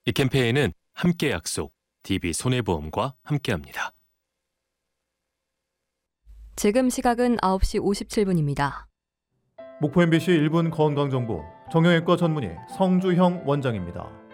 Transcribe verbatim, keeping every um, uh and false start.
이 캠페인은 함께 약속, 디비손해보험과 함께합니다. 지금 시각은 아홉 시 오십칠 분입니다. 목포 엠비씨 일 분 건강정보 정형외과 전문의 성주형 원장입니다.